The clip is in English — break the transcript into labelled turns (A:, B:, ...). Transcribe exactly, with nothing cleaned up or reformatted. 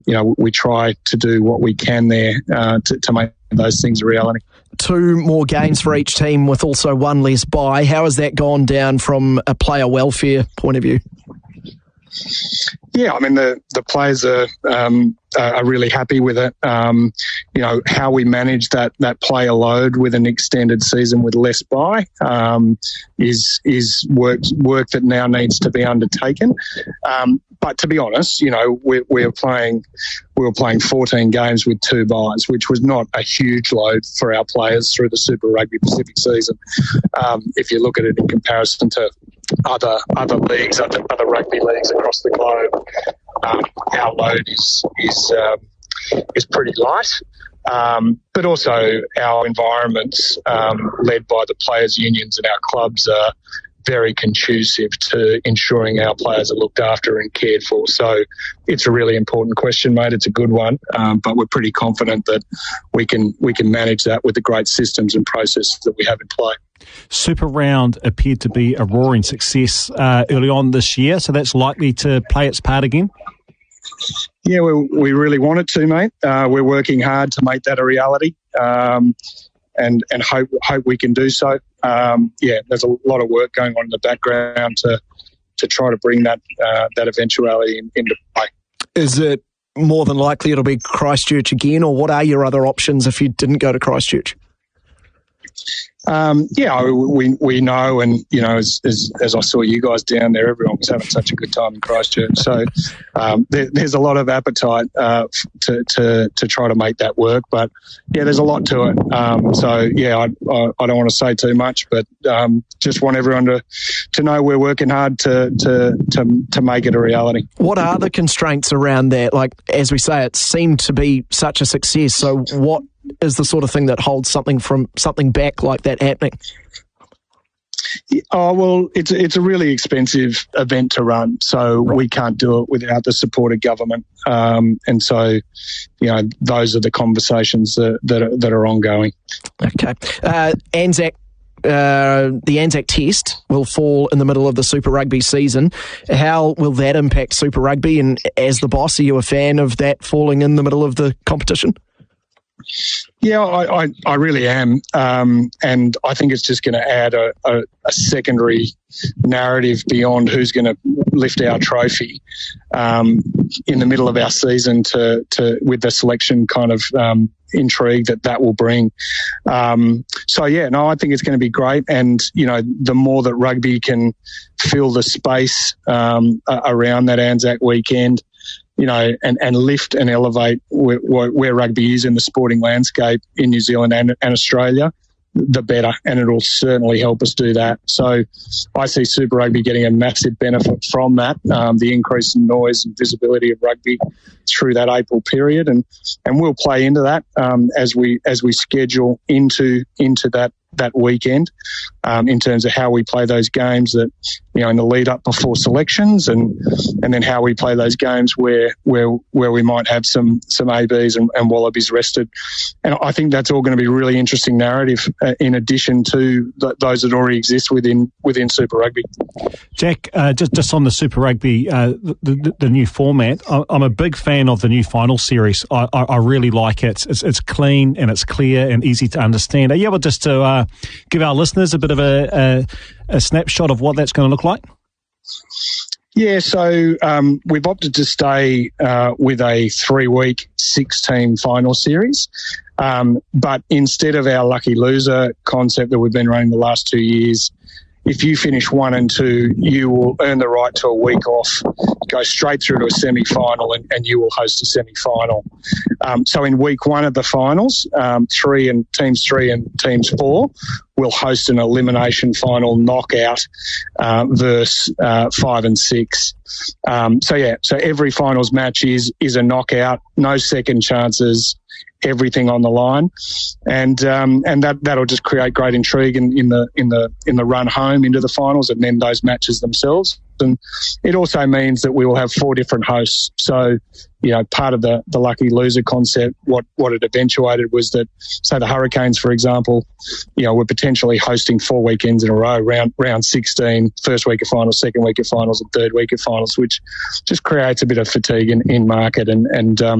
A: you know, we try to do what we can there uh, to, to make those things a reality.
B: Two more games for each team with also one less bye. How has that gone down from a player welfare point of view?
A: Yeah, I mean, the, the players are um, are really happy with it. Um, you know, how we manage that that player load with an extended season with less bye um, is is work work that now needs to be undertaken. Um, but to be honest, you know, we we were playing we were playing fourteen games with two byes, which was not a huge load for our players through the Super Rugby Pacific season. Um, if you look at it in comparison to other other leagues, other, other rugby leagues across the globe, um, our load is is um, is pretty light. Um, but also our environments, um, led by the players' unions and our clubs, are very conducive to ensuring our players are looked after and cared for. So it's a really important question, mate. It's a good one, um, but we're pretty confident that we can we can manage that with the great systems and processes that we have in play.
C: Super Round appeared to be a roaring success uh, early on this year, so that's likely to play its part again?
A: Yeah, we, we really want it to, mate. Uh, we're working hard to make that a reality, um, and and hope hope we can do so. Um, yeah, there's a lot of work going on in the background to to try to bring that uh, that eventuality in, into play.
B: Is it more than likely it'll be Christchurch again, or what are your other options if you didn't go to Christchurch?
A: Um, yeah, we we know, and you know, as, as as I saw you guys down there, everyone was having such a good time in Christchurch. So um, there, there's a lot of appetite uh, to to to try to make that work. But yeah, there's a lot to it. Um, so yeah, I, I I don't want to say too much, but um, just want everyone to to know we're working hard to to to to make it a reality.
B: What are the constraints around that? Like, as we say, it seemed to be such a success. So what is the sort of thing that holds something from something back like that happening?
A: Oh, well, it's it's a really expensive event to run, so right. we can't do it without the support of government. Um, and so, you know, those are the conversations that that are, that are ongoing.
B: Okay. Uh, Anzac. Uh, the Anzac Test will fall in the middle of the Super Rugby season. How will that impact Super Rugby? And as the boss, are you a fan of that falling in the middle of the competition?
A: Yeah, I, I, I really am. Um, and I think it's just going to add a, a, a secondary narrative beyond who's going to lift our trophy um, in the middle of our season to, to with the selection kind of um, intrigue that that will bring. Um, so, yeah, no, I think it's going to be great. And, you know, the more that rugby can fill the space um, around that Anzac weekend, you know, and, and lift and elevate where, where rugby is in the sporting landscape in New Zealand and, and Australia, the better, and it'll certainly help us do that. So I see Super Rugby getting a massive benefit from that, um, the increase in noise and visibility of rugby through that April period, and, and we'll play into that um, as we as we schedule into into that that weekend um, in terms of how we play those games that, you know, in the lead up before selections, and and then how we play those games where where where we might have some some A Bs and, and Wallabies rested. And I think that's all going to be really interesting narrative uh, in addition to th- those that already exist within within Super Rugby.
C: Jack, uh, just just on the Super Rugby, uh, the, the, the new format, I'm a big fan of the new final series. I, I, I really like it. It's, it's clean and it's clear and easy to understand. Are you able just to uh, give our listeners a bit of a, a, a snapshot of what that's going to look like?
A: Yeah, so um, we've opted to stay uh, with a three-week, six-team final series. Um, but instead of our lucky loser concept that we've been running the last two years, if you finish one and two, you will earn the right to a week off, go straight through to a semi-final, and, and you will host a semi-final. Um, so in week one of the finals, um, three and teams three and teams four will host an elimination final knockout uh, versus uh, five and six. Um, so yeah, so every finals match is is a knockout, no second chances, everything on the line, and um, and that that'll just create great intrigue in, in the in the in the run home into the finals, and then those matches themselves. And it also means that we will have four different hosts. So, you know, part of the, the lucky loser concept, what, what it eventuated was that, say, the Hurricanes, for example, you know, we're potentially hosting four weekends in a row, round round sixteen, first week of finals, second week of finals, and third week of finals, which just creates a bit of fatigue in, in market. And, and um,